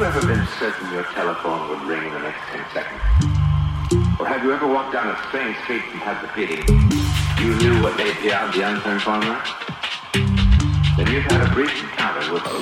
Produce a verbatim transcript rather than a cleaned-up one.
you ever been certain your telephone would ring in the next ten seconds? Or have you ever walked down a strange street and had the feeling you knew what lay beyond the unturned corner? Then you've had a brief encounter with a